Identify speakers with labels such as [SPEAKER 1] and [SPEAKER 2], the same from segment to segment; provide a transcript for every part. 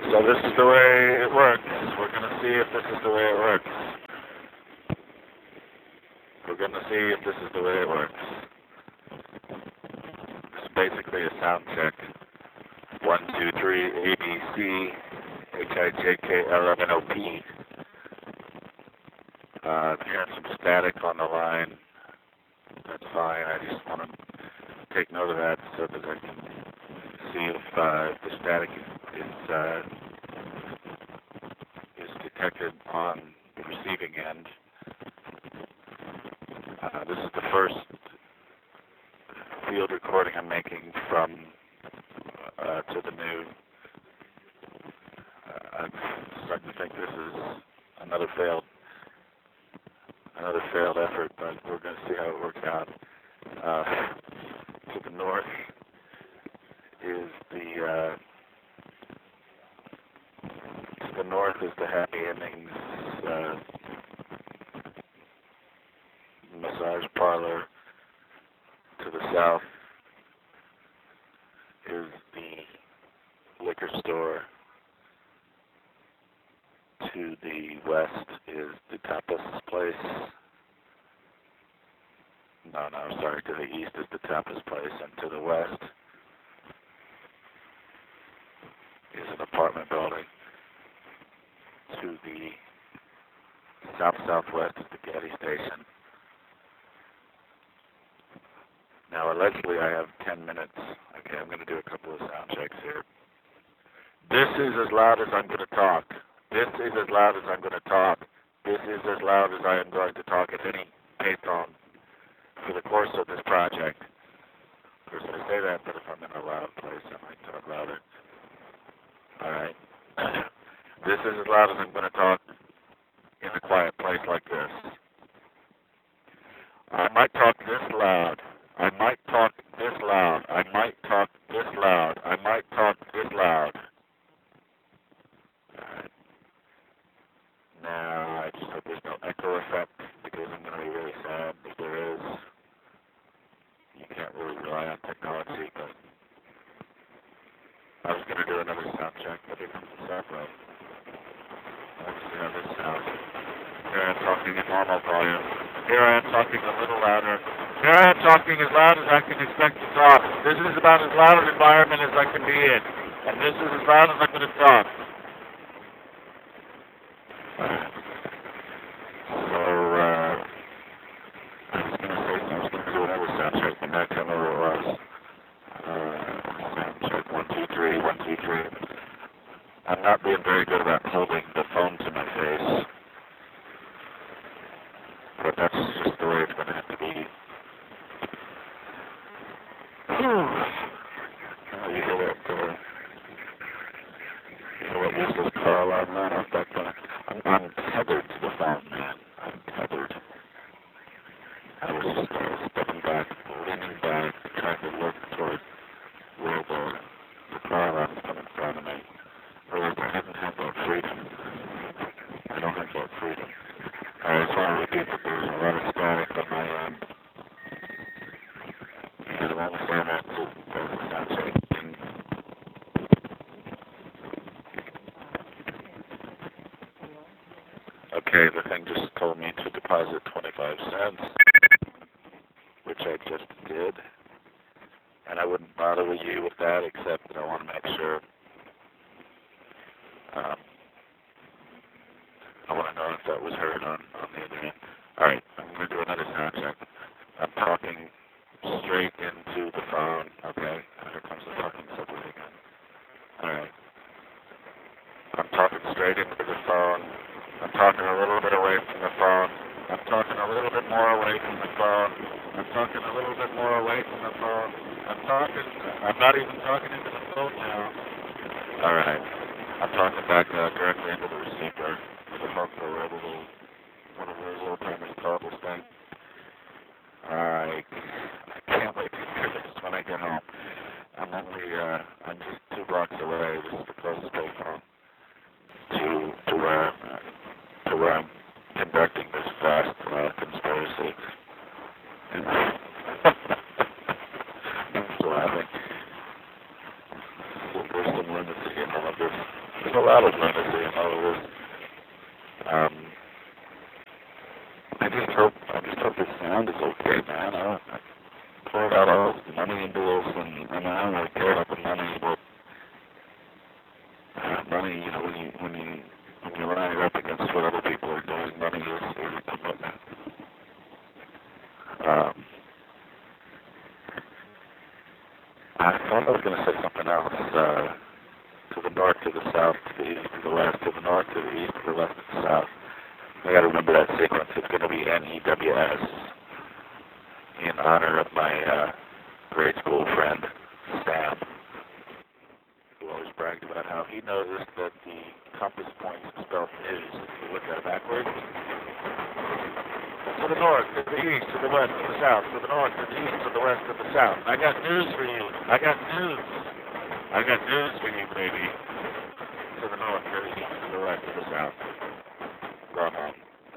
[SPEAKER 1] So this is the way it works. We're going to see if this is the way it works. We're going to see if this is the way it works. It's basically a sound check. 1, 2, 3, A, B, C, H, I, J, K, L, M, N, O, P. I'm hearing some static on the line. That's fine. I just want to take note of that so that I can see if the static is detected on the receiving end. This is the first field recording I'm making from to the new. I'm starting to think this is another failed effort, but we're going to see how it works out. To the north is the Happy Endings massage parlor. To the south is the liquor store. To the west is the tapas place. No, sorry. To the east is the tapas place, and to the west is an apartment building. To the southwest is the Getty station. Now, allegedly, I have 10 minutes. Okay, I'm going to do a couple of sound checks here. This is as loud as I'm going to talk. This is as loud as I'm going to talk. This is as loud as I am going to talk at any payphone for the course of this project. Of course, I say that, but if I'm in a loud place, I might talk louder. All right. This is as loud as I'm going to talk in a quiet place like this. I might talk this loud. I might talk this loud. I might talk this loud. I might talk this loud. Alright. Now, I just hope there's no echo effect, because I'm going to be really sad if there is. You can't really rely on technology, but I was going to do another sound check, but here comes the software. Let's see how this sounds. Here I am talking in normal volume. Here I am talking a little louder. Here I am talking as loud as I can expect to talk. This is about as loud an environment as I can be in. And this is as loud as I'm going to talk. So, I was going to say, I was going to do another sound check, but now tell me what it was. Sound check, 1, 2, 3, 1, 2, 3. I'm not being very good about holding the phone to my face. But that's just the way it's going to have to be. You hear what useless car alarm, man? I'm tethered to the phone, man. I'm tethered. I was just stepping back, leaning back, trying to look toward where the car alarm is coming in front of me. Realized I haven't had that freedom. I don't have that freedom. I just want to repeat that there's a lot of static on my end. And I'm only saying that to the sound check. Okay, the thing just told me to deposit 25 cents, which I just did. And I wouldn't bother with you with that, except that I want to make sure. I want to know if that was heard on the other end. Alright, I'm going to do another sound check. I'm talking straight into the phone. Okay, here comes the talking subway again. Alright. I'm talking straight into the phone. I'm talking a little bit away from the phone. I'm talking a little bit more away from the phone. I'm talking a little bit more away from the phone. I'm not even talking into the phone now. Alright. I'm talking back directly into the receiver with a hook or one of those old timers call this thing. I can't wait to hear this when I get home. I'm just 2 blocks away. This is the closest payphone to where I'm conducting this vast conspiracy. And I'm just laughing. There's some lunacy in all of this. So a lot of lunacy in all of this. I just hope the sound is okay, man. I poured out all the money into this, and I don't really care about the money, but money, you know, when you line it up against what other people are doing, money is a commitment. I thought I was going to say something else. To the north, to the south, to the east, to the west, to the north, to the east, to the west, to the south. I got to remember that sequence. It's going to be NEWS in honor of my grade school friend, Sam, who always bragged about how he noticed that the compass points spelled news. If you look at it backwards, to the north, to the east, to the west, to the south, to the north, to the east, to the west, to the south. I got news for you. I got news. I got news for you, baby. To the north, to the east, to the west, to the south. Run on.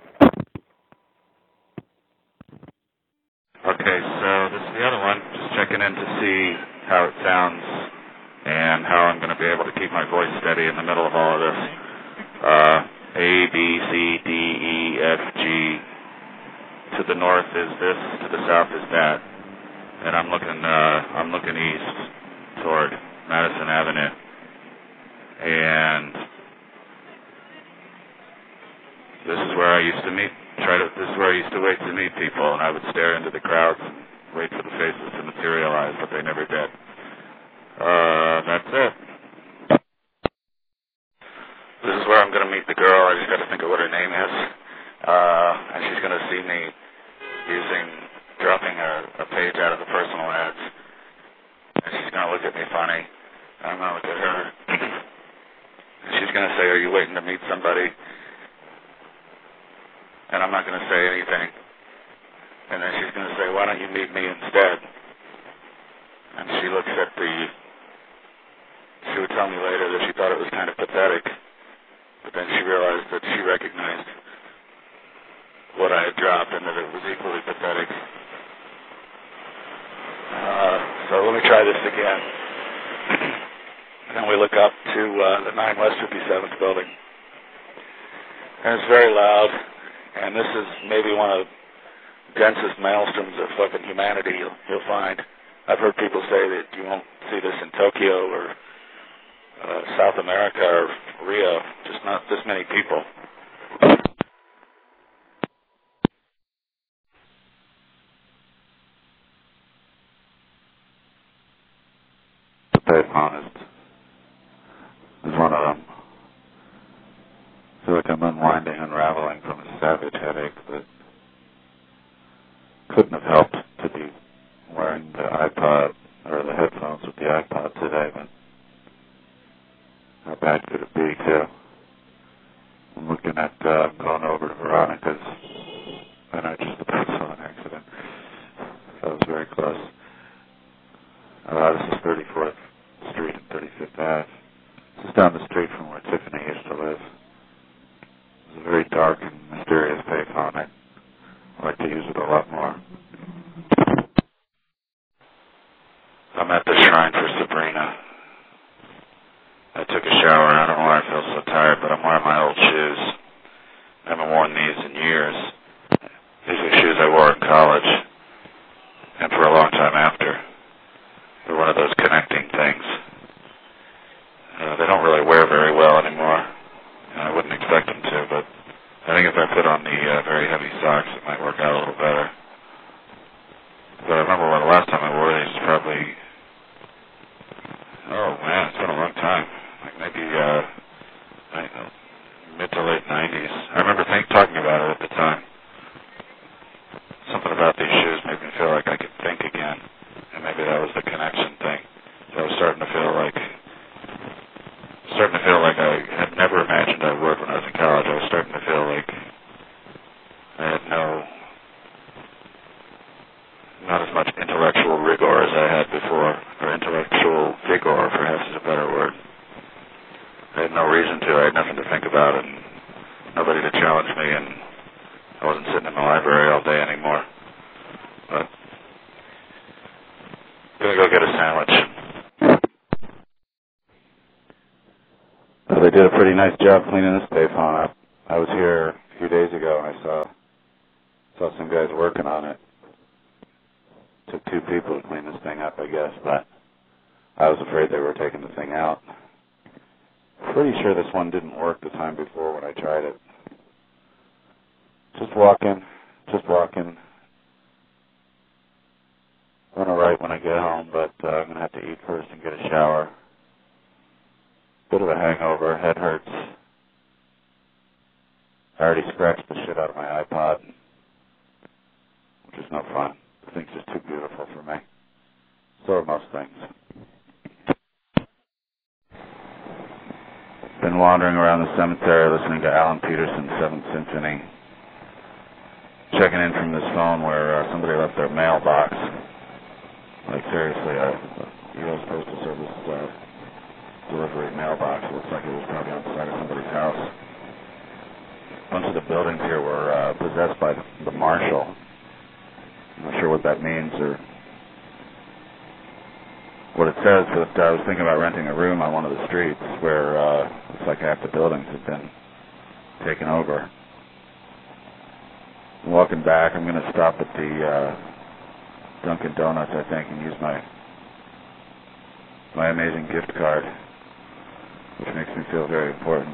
[SPEAKER 1] Okay, so this is the other one. Just checking in to see how it sounds and how I'm going to be able to keep my voice steady in the middle of all of this. A, B, C, D, E, F, G. To the north is this, to the south is that. And I'm looking east toward Madison Avenue. And this is where I used to this is where I used to wait to meet people, and I would stare into the crowds and wait for the faces to materialize, but they never did. That's it. This is where I'm going to meet the girl. I just got to think of what her name is. And she's going to see me dropping a page out of the personal ads. And she's going to look at me funny. I'm going to look at her. And she's going to say, "Are you waiting to meet somebody?" And I'm not going to say anything. And then she's going to say, "Why don't you meet me instead?" And she would tell me later that she thought it was kind of pathetic. But then she realized that she recognized what I had dropped and that it was equally pathetic. So let me try this again. And we look up to the 9 West 57th building. And it's very loud. And this is maybe one of the densest maelstroms of fucking humanity you'll find. I've heard people say that you won't see this in Tokyo or South America or Rio, just not this many people. The payphonist is one of them. I feel like I'm unraveling from a savage headache that couldn't have helped to be wearing the iPod or the headphones with the iPod today, but how bad could it be, too? I'm looking at going over to Veronica's, and I just about saw an accident. That was very close. This is 34th Street and 35th Ave. This is down the street from where Tiffany used to live. It's a very dark and mysterious payphone. I'd like to use it a lot more. I'm at the shrine for Sabrina. I took a shower. I don't know why I feel so tired, but I'm wearing my old shoes. I haven't worn these in years. These are shoes I wore in college, and for a long time after. They're one of those connecting things. They don't really wear very well anymore. I wouldn't expect them to, but I think if I put on the very heavy socks, it might work out a little better. But I remember the last time I wore these was probably, oh man, it's been a long time. Like maybe mid to late 90s. I remember talking about it at the time. Something about these shoes made me feel like I could think again, and maybe that was the connection thing. So I was starting to feel like I had never imagined I would when I was in college. I was starting to feel like I had not as much intellectual rigor as I had before, or intellectual vigor, perhaps is a better word. I had no reason to. I had nothing to think about, and nobody to challenge me, and I wasn't sitting in the library all day anymore. But I'm gonna go get a sandwich. They
[SPEAKER 2] They did a pretty nice job cleaning this payphone up. I was here a few days ago and I saw some guys working on it. Took 2 people to clean this thing up, I guess, but I was afraid they were taking the thing out. Pretty sure this one didn't work the time before when I tried it. Just walking. I'm gonna write when I get home, but I'm gonna have to eat first and get a shower. Bit of a hangover, head hurts. I already scratched the shit out of my iPod, which is no fun. The thing's just too beautiful for me. So are most things. Been wandering around the cemetery listening to Alan Peterson's 7th Symphony. Checking in from this phone where somebody left their mailbox. Like seriously, U.S. Postal Service delivery mailbox. It looks like it was probably on the side of somebody's house. A bunch of the buildings here were possessed by the marshal. I'm not sure what that means or what it says, but I was thinking about renting a room on one of the streets where looks like half the buildings have been taken over. I'm walking back. I'm going to stop at the Dunkin' Donuts, I think, and use my amazing gift card, which makes me feel very important.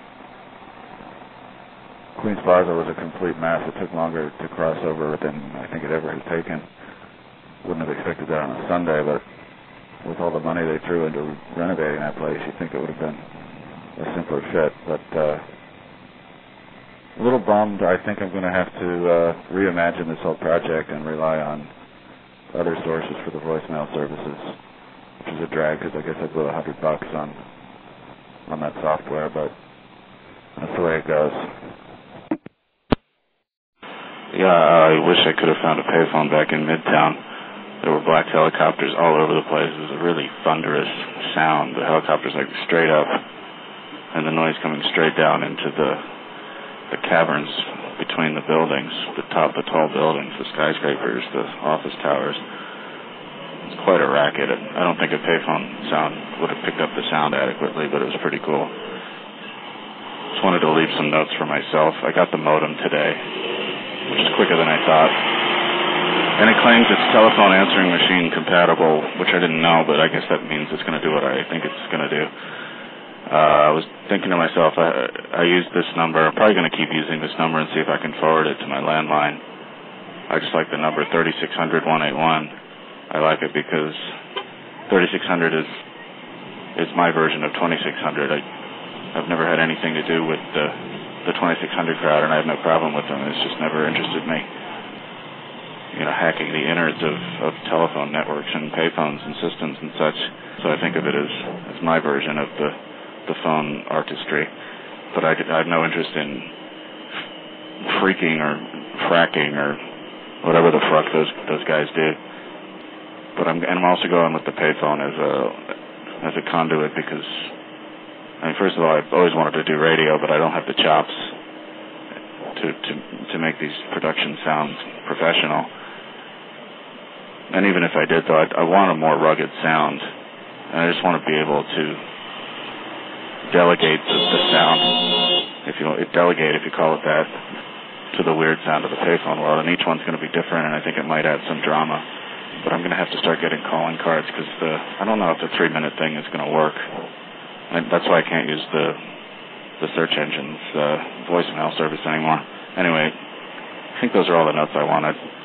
[SPEAKER 2] Queens Plaza was a complete mess. It took longer to cross over than I think it ever had taken. Wouldn't have expected that on a Sunday, but with all the money they threw into renovating that place, you'd think it would have been a simpler fit. But a little bummed. I think I'm going to have to reimagine this whole project and rely on other sources for the voicemail services, which is a drag because I guess I blew $100 on that software, but that's the way it goes.
[SPEAKER 3] Yeah, I wish I could have found a payphone back in Midtown. There were black helicopters all over the place. It was a really thunderous sound. The helicopters like straight up, and the noise coming straight down into the caverns between the buildings, the tall buildings, the skyscrapers, the office towers. It's quite a racket. I don't think a payphone sound would have picked up the sound adequately, but it was pretty cool. Just wanted to leave some notes for myself. I got the modem today, which is quicker than I thought. And it claims it's telephone answering machine compatible, which I didn't know, but I guess that means it's going to do what I think it's going to do. I was thinking to myself, I used this number. I'm probably going to keep using this number and see if I can forward it to my landline. I just like the number 3600181. I like it because 3600 is my version of 2600. I've never had anything to do with the 2600 crowd, and I have no problem with them. It's just never interested me. You know, hacking the innards of telephone networks and payphones and systems and such. So I think of it as my version of the phone artistry. But I have no interest in freaking or fracking or whatever the fuck those guys do. But I'm also going with the payphone as a conduit because, I mean, first of all, I've always wanted to do radio, but I don't have the chops to make these production sounds professional. And even if I did, though, I want a more rugged sound. And I just want to be able to delegate the sound, if you call it that, to the weird sound of the payphone world. And each one's going to be different, and I think it might add some drama. But I'm going to have to start getting calling cards because I don't know if the 3-minute thing is going to work. That's why I can't use the search engine's voicemail service anymore. Anyway, I think those are all the notes I wanted.